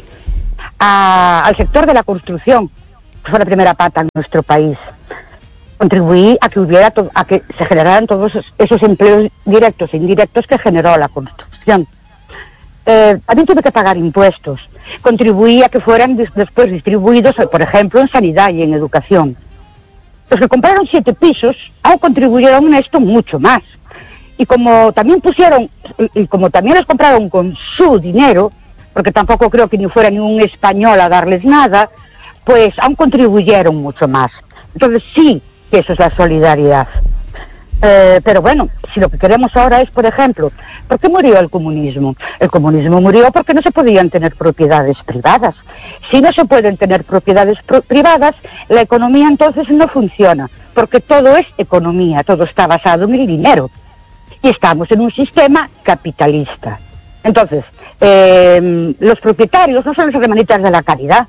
a, al sector de la construcción, que fue la primera pata en nuestro país. Contribuí a que hubiera to a que se generaran todos esos, esos empleos directos e indirectos que generó la construcción. Eh, también tuve que pagar impuestos. Contribuí a que fueran des después distribuidos, por ejemplo, en sanidad y en educación. Los que compraron siete pisos aún contribuyeron a esto mucho más. Y como también pusieron, y, y como también los compraron con su dinero, porque tampoco creo que ni fuera ni un español a darles nada, pues aún contribuyeron mucho más. Entonces sí, que eso es la solidaridad. Eh, pero bueno, si lo que queremos ahora es, por ejemplo, ¿por qué murió el comunismo? El comunismo murió porque no se podían tener propiedades privadas. Si no se pueden tener propiedades pro privadas, la economía entonces no funciona, porque todo es economía, todo está basado en el dinero. Y estamos en un sistema capitalista. Entonces, eh, los propietarios no son los hermanitas de la caridad,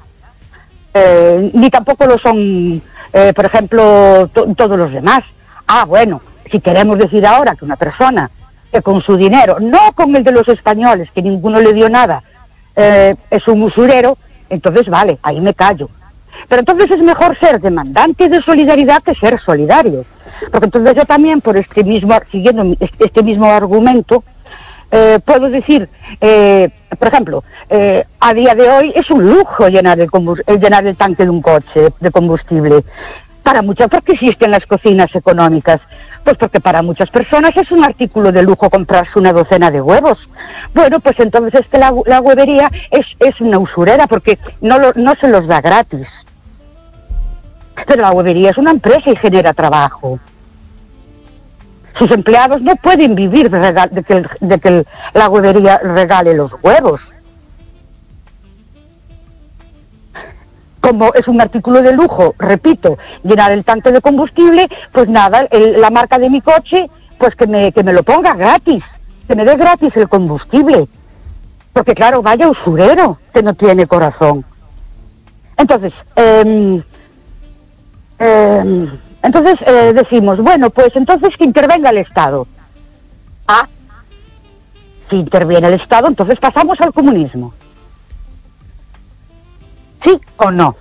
eh, ni tampoco lo son... Eh, por ejemplo, to todos los demás. Ah, bueno, si queremos decir ahora que una persona que con su dinero, no con el de los españoles, que ninguno le dio nada, eh, es un usurero, entonces vale, ahí me callo. Pero entonces es mejor ser demandante de solidaridad que ser solidario. Porque entonces yo también, por este mismo, siguiendo este mismo argumento, eh, puedo decir, eh, por ejemplo, eh, a día de hoy es un lujo llenar el, llenar el tanque de un coche de combustible. Para muchas, ¿por qué existen las cocinas económicas? Pues porque para muchas personas es un artículo de lujo comprarse una docena de huevos. Bueno, pues entonces es que la, la huevería es, es una usurera porque no, lo, no se los da gratis. Pero la huevería es una empresa y genera trabajo. Sus empleados no pueden vivir de, de que, el, de que el, la huevería regale los huevos. Como es un artículo de lujo, repito, llenar el tanque de combustible, pues nada, el, la marca de mi coche, pues que me, que me lo ponga gratis, que me dé gratis el combustible. Porque claro, vaya usurero que no tiene corazón. Entonces, eh, eh, entonces eh, decimos, bueno, pues entonces que intervenga el Estado. Ah, si interviene el Estado, entonces pasamos al comunismo. ¿Sí o no?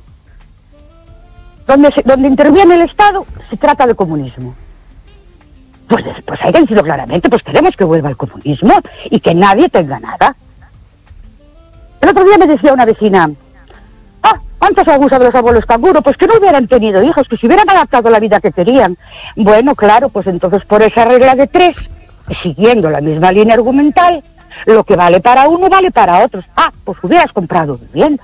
Donde, se, donde interviene el Estado, se trata de comunismo. Pues, pues hay que decirlo claramente, pues queremos que vuelva el comunismo y que nadie tenga nada. El otro día me decía una vecina, ah, ¿cuántos abusos de los abuelos canguro? Pues que no hubieran tenido hijos, que se hubieran adaptado a la vida que querían. Bueno, claro, pues entonces por esa regla de tres, siguiendo la misma línea argumental, lo que vale para uno vale para otros. Ah, pues hubieras comprado vivienda.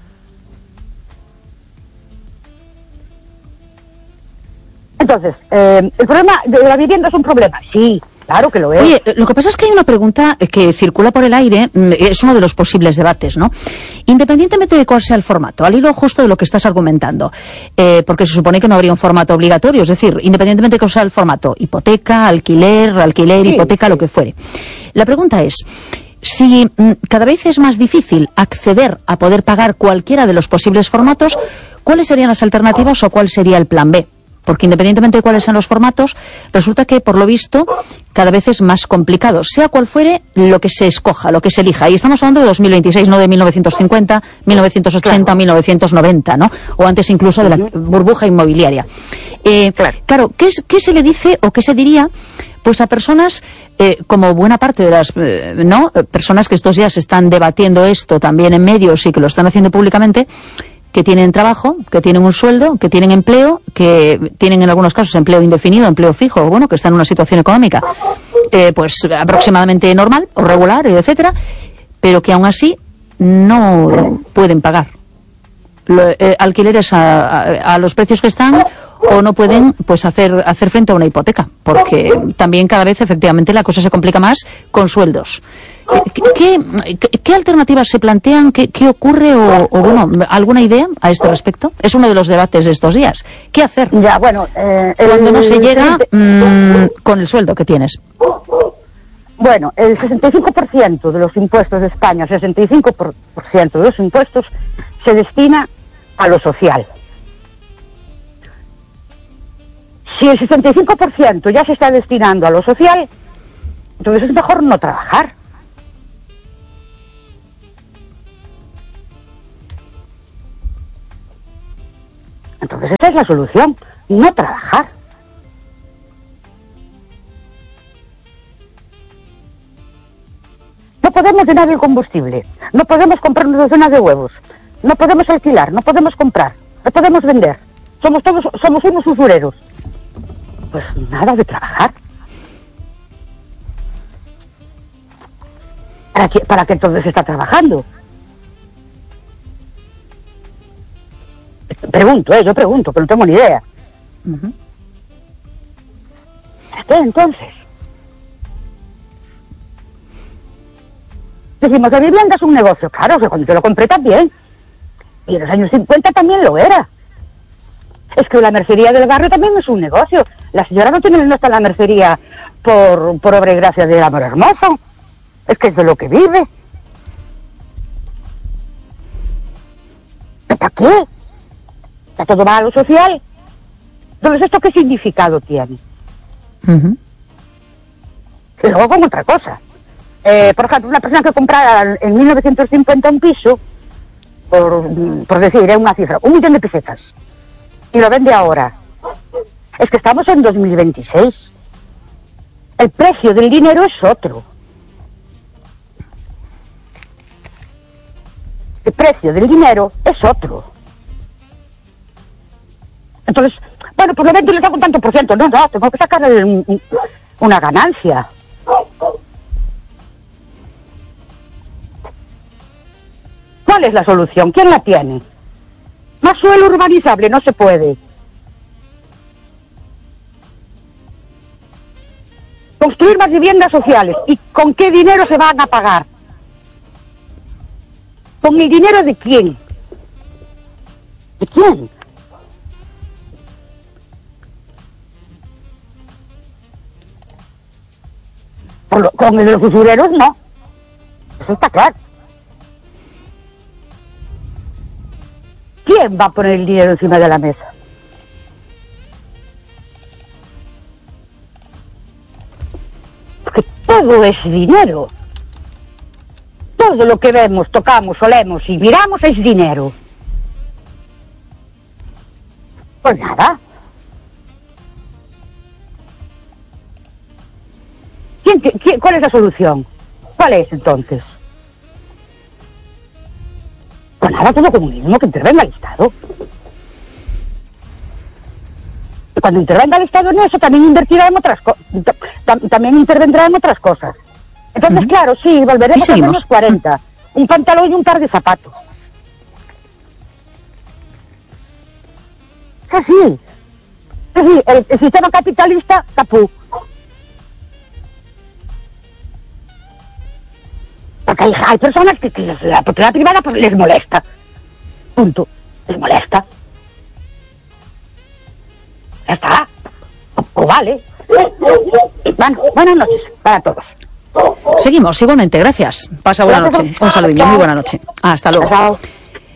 Entonces, eh, ¿el problema de la vivienda es un problema? Sí, claro que lo es. Oye, lo que pasa es que hay una pregunta que circula por el aire, es uno de los posibles debates, ¿no? Independientemente de cuál sea el formato, al hilo justo de lo que estás argumentando, eh, porque se supone que no habría un formato obligatorio, es decir, independientemente de cuál sea el formato, hipoteca, alquiler, alquiler, sí, hipoteca, sí, lo que fuere. La pregunta es, si cada vez es más difícil acceder a poder pagar cualquiera de los posibles formatos, ¿cuáles serían las alternativas o cuál sería el plan B? porque independientemente de cuáles sean los formatos, resulta que, por lo visto, cada vez es más complicado, sea cual fuere lo que se escoja, lo que se elija. Y estamos hablando de dos mil veintiséis, no de mil novecientos cincuenta, mil novecientos ochenta, claro. mil novecientos noventa, ¿no? O antes incluso de la burbuja inmobiliaria. Eh, claro, claro ¿qué, es, ¿qué se le dice o qué se diría pues a personas, eh, como buena parte de las eh, no personas que estos días están debatiendo esto también en medios y que lo están haciendo públicamente, que tienen trabajo, que tienen un sueldo, que tienen empleo, que tienen en algunos casos empleo indefinido, empleo fijo, bueno, que están en una situación económica eh, pues aproximadamente normal o regular, etcétera, pero que aún así no pueden pagar Lo, eh, alquileres a, a, a los precios que están, o no pueden pues hacer hacer frente a una hipoteca, porque también cada vez efectivamente la cosa se complica más con sueldos. ¿Qué, qué, qué alternativas se plantean? ¿Qué, qué ocurre? O, o bueno, ¿alguna idea a este respecto? Es uno de los debates de estos días. ¿Qué hacer ya, bueno, eh, cuando el, no se llega el, mmm, con el sueldo que tienes? Bueno, el sesenta y cinco por ciento de los impuestos de España, sesenta y cinco por ciento de los impuestos se destina a lo social. Si el sesenta y cinco por ciento ya se está destinando a lo social, entonces es mejor no trabajar. Entonces esa es la solución, no trabajar. No podemos llenar el combustible, no podemos comprar una docena de huevos, no podemos alquilar, no podemos comprar, no podemos vender. Somos todos, somos unos usureros. Pues nada de trabajar. ¿Para qué, para qué entonces está trabajando? Pregunto, eh, yo pregunto, pero no tengo ni idea. Uh-huh. ¿Para qué entonces? Decimos, la vivienda es un negocio. Claro, que cuando te lo compré también. Y en los años cincuenta también lo era. Es que la mercería del barrio también es un negocio. La señora no tiene, no está en la mercería por, por obra y gracia del amor hermoso. Es que es de lo que vive. ¿Para qué? ¿Está todo va a lo social? Entonces, ¿esto qué significado tiene? Uh-huh. Y luego con otra cosa. Eh, por ejemplo, una persona que comprara en mil novecientos cincuenta un piso, por, por decir, eh, una cifra, un millón de pesetas, y lo vende ahora. Es que estamos en dos mil veintiséis. El precio del dinero es otro. El precio del dinero es otro. Entonces, bueno, pues lo vendo y le saco un tanto por ciento. No, no, tengo que sacarle un, un, una ganancia. ¿Cuál es la solución? ¿Quién la tiene? Más suelo urbanizable no se puede. Construir más viviendas sociales. ¿Y con qué dinero se van a pagar? ¿Con el dinero de quién? ¿De quién? Por lo, con el de los usureros no. Eso está claro. ¿Quién va a poner el dinero encima de la mesa? Porque todo es dinero. Todo lo que vemos, tocamos, olemos y miramos es dinero. Pues nada. ¿Quién, quién, ¿Cuál es la solución? ¿Cuál es entonces? Pues nada, todo comunismo, que intervenga el Estado. Y cuando intervenga el Estado en eso, también invertirá en otras cosas. También intervendrá en otras cosas. Entonces, uh-huh. claro, sí, volveremos a los cuarenta. Un pantalón y un par de zapatos. Es así. Es así, el, el sistema capitalista, capú. Porque hay, hay personas que, que la propiedad privada pues, les molesta. Punto. Les molesta. Ya está. O, o vale. Bueno, buenas noches para todos. Seguimos, igualmente, gracias. Pasa buena noche. Un saludillo, muy buena noche. Hasta luego.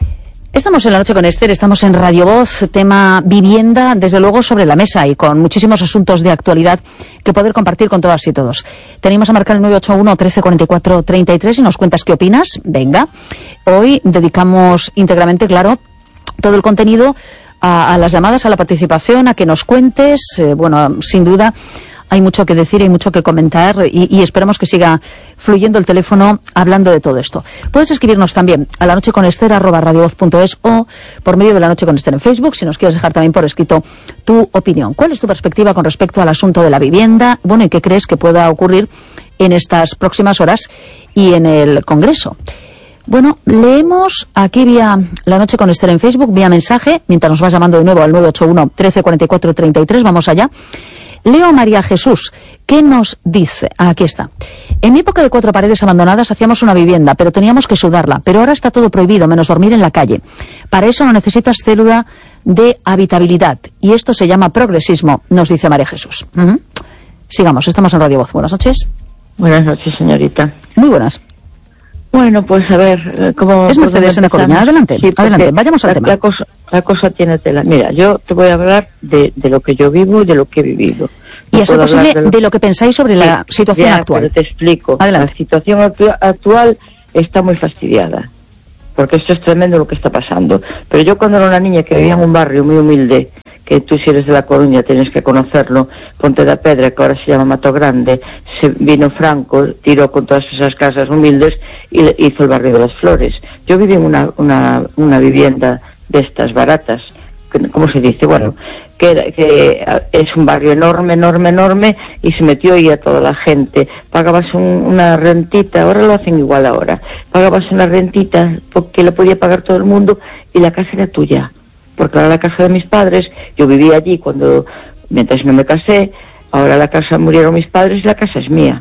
Estamos en la noche con Esther, estamos en Radio Voz, tema vivienda, desde luego sobre la mesa y con muchísimos asuntos de actualidad que poder compartir con todas y todos. Tenemos a marcar el nueve ocho uno, trece, cuarenta y cuatro, treinta y tres y nos cuentas qué opinas. Venga, hoy dedicamos íntegramente, claro, todo el contenido a, a las llamadas, a la participación, a que nos cuentes. Eh, bueno, sin duda hay mucho que decir, hay mucho que comentar y, y esperamos que siga fluyendo el teléfono hablando de todo esto. Puedes escribirnos también a la noche con Esther arroba radiovoz punto es o por medio de La Noche con Esther en Facebook, si nos quieres dejar también por escrito tu opinión. ¿Cuál es tu perspectiva con respecto al asunto de la vivienda? Bueno, ¿y qué crees que pueda ocurrir en estas próximas horas y en el Congreso? Bueno, leemos aquí vía La Noche con Esther en Facebook, vía mensaje, mientras nos vas llamando de nuevo al nueve ocho uno, trece, cuarenta y cuatro, treinta y tres, vamos allá. Leo a María Jesús, ¿qué nos dice? Aquí está. En mi época de cuatro paredes abandonadas hacíamos una vivienda, pero teníamos que sudarla. Pero ahora está todo prohibido, menos dormir en la calle. Para eso no necesitas célula de habitabilidad. Y esto se llama progresismo, nos dice María Jesús. Uh-huh. Sigamos, estamos en Radio Voz. Buenas noches. Buenas noches, señorita. Muy buenas. Bueno, pues a ver, ¿cómo... Es Mercedes en la Coruña, adelante, sí, adelante, vayamos al la, tema. La cosa, la cosa tiene tela. Mira, yo te voy a hablar de, de lo que yo vivo y de lo que he vivido. No y a ser posible de lo... de lo que pensáis sobre sí, la situación ya, actual. Pero te explico. Adelante. La situación actu- actual está muy fastidiada, porque esto es tremendo lo que está pasando. Pero yo cuando era una niña que vivía en un barrio muy humilde, que tú si eres de La Coruña tienes que conocerlo, Ponte da Pedra, que ahora se llama Mato Grande, se vino Franco, tiró con todas esas casas humildes y le hizo el barrio de las Flores. Yo viví en una, una, una vivienda de estas baratas, ¿cómo se dice? Bueno, que, era, que es un barrio enorme, enorme, enorme, y se metió ahí a toda la gente. Pagabas un, una rentita, ahora lo hacen igual ahora, pagabas una rentita porque la podía pagar todo el mundo y la casa era tuya. Porque ahora la casa de mis padres, yo vivía allí cuando, mientras no me casé, ahora la casa murieron mis padres y la casa es mía.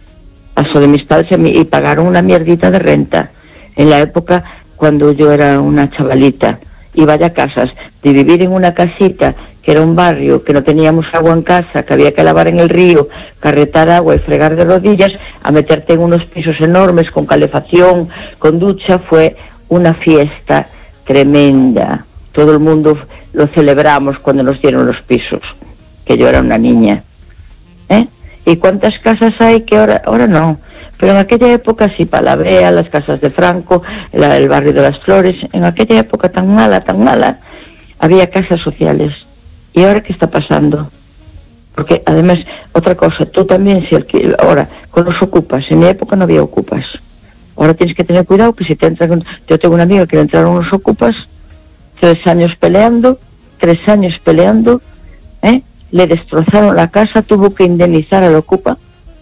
Pasó de mis padres a mí y pagaron una mierdita de renta. En la época cuando yo era una chavalita, y vaya casas, de vivir en una casita, que era un barrio, que no teníamos agua en casa, que había que lavar en el río, carretar agua y fregar de rodillas, a meterte en unos pisos enormes con calefacción, con ducha, fue una fiesta tremenda. Todo el mundo lo celebramos cuando nos dieron los pisos, que yo era una niña. ¿Eh? ¿Y cuántas casas hay que ahora, ahora no? Pero en aquella época sí, Palavea, las casas de Franco, el, el barrio de las Flores, en aquella época tan mala, tan mala, había casas sociales. ¿Y ahora qué está pasando? Porque además, otra cosa, tú también, si alquil, ahora, con los ocupas, en mi época no había ocupas. Ahora tienes que tener cuidado que si te entran, yo tengo una amiga que le entraron unos ocupas, tres años peleando, tres años peleando, ¿eh? Le destrozaron la casa, tuvo que indemnizar al ocupa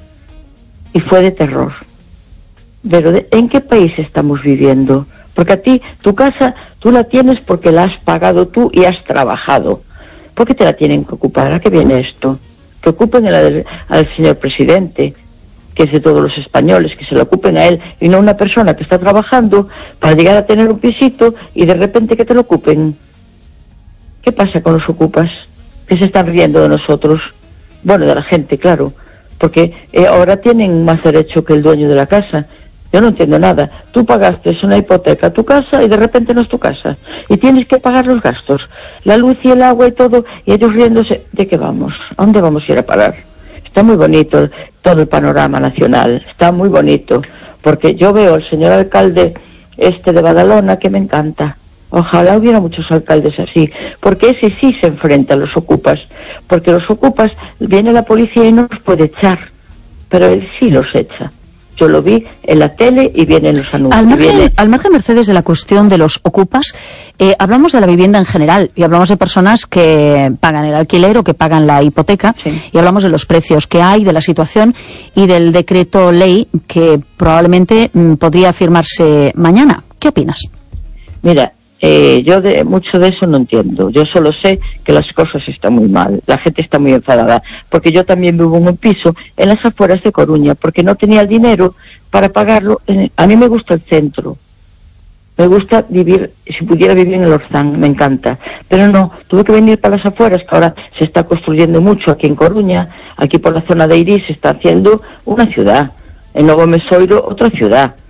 y fue de terror. Pero de, ¿en qué país estamos viviendo? Porque a ti, tu casa, tú la tienes porque la has pagado tú y has trabajado. ¿Por qué te la tienen que ocupar? ¿A qué viene esto? Que ocupen el, al señor presidente, que es de todos los españoles, que se lo ocupen a él y no a una persona que está trabajando para llegar a tener un pisito y de repente que te lo ocupen. ¿Qué pasa con los ocupas? Que se están riendo de nosotros. Bueno, de la gente, claro, porque eh, ahora tienen más derecho que el dueño de la casa. Yo no entiendo nada. Tú pagaste una hipoteca a tu casa y de repente no es tu casa. Y tienes que pagar los gastos, la luz y el agua y todo, y ellos riéndose. ¿De qué vamos? ¿A dónde vamos a ir a parar? Está muy bonito todo el panorama nacional, está muy bonito, porque yo veo al señor alcalde este de Badalona que me encanta. Ojalá hubiera muchos alcaldes así, porque ese sí se enfrenta a los ocupas, porque los ocupas, viene la policía y no los puede echar, pero él sí los echa. Yo lo vi en la tele y vienen los anuncios. Al margen, viene... al margen, Mercedes, de la cuestión de los ocupas, eh, hablamos de la vivienda en general y hablamos de personas que pagan el alquiler o que pagan la hipoteca, sí. Y hablamos de los precios que hay, de la situación y del decreto ley que probablemente mm, podría firmarse mañana. ¿Qué opinas? Mira, eh, yo de mucho de eso no entiendo. Yo solo sé que las cosas están muy mal. La gente está muy enfadada. Porque yo también vivo en un piso en las afueras de Coruña, porque no tenía el dinero para pagarlo. A mí me gusta el centro. Me gusta vivir, si pudiera vivir en el Orzán, me encanta. Pero no, tuve que venir para las afueras, que ahora se está construyendo mucho aquí en Coruña. Aquí por la zona de Iris se está haciendo una ciudad. En Novo Mesoiro, otra ciudad.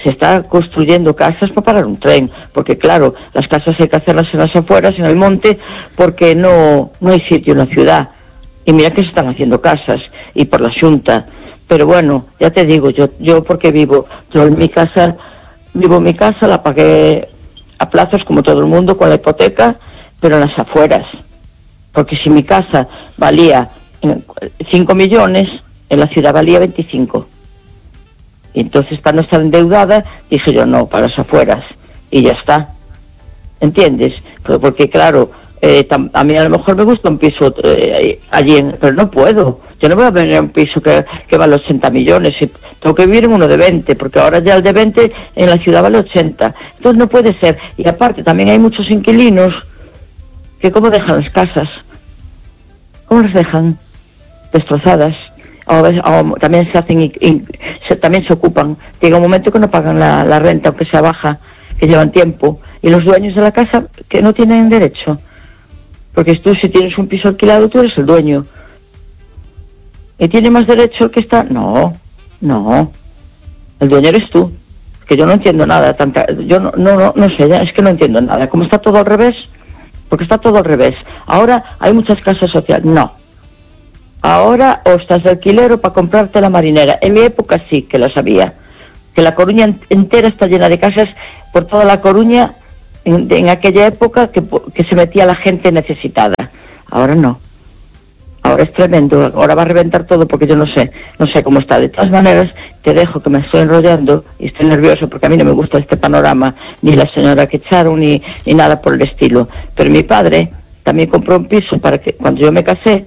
se está construyendo casas para parar un tren, porque claro, las casas hay que hacerlas en las afueras, en el monte, porque no, no hay sitio en la ciudad. Y mira que se están haciendo casas, y por la Xunta. Pero bueno, ya te digo, yo, yo porque vivo, yo en mi casa, vivo en mi casa, la pagué a plazos como todo el mundo con la hipoteca, pero en las afueras. Porque si mi casa valía cinco millones, en la ciudad valía veinticinco. Y entonces, para no estar endeudada, dije yo, no, para las afueras. Y ya está. ¿Entiendes? Pues porque, claro, eh, a mí a lo mejor me gusta un piso eh, allí, en, pero no puedo. Yo no voy a venir a un piso que, que vale ochenta millones. Y tengo que vivir en uno de veinte, porque ahora ya el de veinte en la ciudad vale ochenta. Entonces no puede ser. Y aparte, también hay muchos inquilinos que ¿cómo dejan las casas? ¿Cómo las dejan? Destrozadas. O, o también se hacen in, in, se, también se ocupan. Llega un momento que no pagan la, la renta, aunque sea baja, que llevan tiempo, y los dueños de la casa que no tienen derecho, porque tú, si tienes un piso alquilado, tú eres el dueño, y tiene más derecho el que está. No, no, el dueño eres tú. Que yo no entiendo nada, tanta, yo no, no, no, no sé, es que no entiendo nada. ¿Cómo está todo al revés? Porque está todo al revés. Ahora hay muchas casas sociales. No. Ahora o estás de alquiler o para comprarte la marinera. En mi época sí que las había. Que la Coruña entera está llena de casas por toda la Coruña en, en aquella época que, que se metía la gente necesitada. Ahora no. Ahora es tremendo. Ahora va a reventar todo porque yo no sé. No sé cómo está. De todas maneras, te dejo que me estoy enrollando y estoy nervioso porque a mí no me gusta este panorama, ni la señora que echaron, ni, ni nada por el estilo. Pero mi padre también compró un piso para que cuando yo me casé.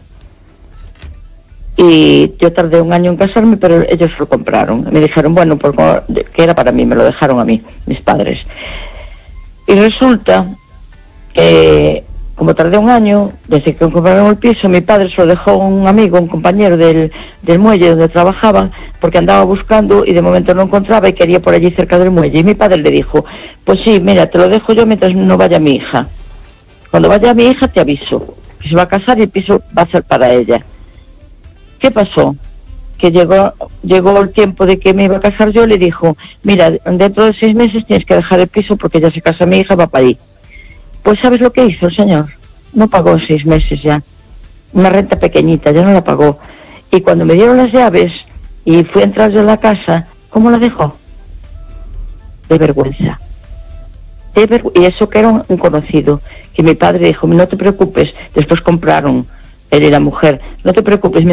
Y yo tardé un año en casarme, pero ellos lo compraron. Me dijeron, bueno, porque que era para mí, me lo dejaron a mí, mis padres. Y resulta que, como tardé un año, desde que compraron el piso, mi padre se lo dejó a un amigo, un compañero del, del muelle donde trabajaba, porque andaba buscando y de momento no encontraba y quería por allí cerca del muelle. Y mi padre le dijo, pues sí, mira, te lo dejo yo mientras no vaya mi hija. Cuando vaya mi hija te aviso, que se va a casar y el piso va a ser para ella. ¿Qué pasó? Que llegó llegó el tiempo de que me iba a casar yo, le dijo, mira, dentro de seis meses tienes que dejar el piso porque ya se casa mi hija, va para allí. Pues ¿sabes lo que hizo el señor? No pagó seis meses ya. Una renta pequeñita, ya no la pagó. Y cuando me dieron las llaves y fui a entrar yo en la casa, ¿cómo la dejó? De vergüenza. De vergü- y eso que era un, un conocido, que mi padre dijo, no te preocupes, después compraron él y la mujer, no te preocupes,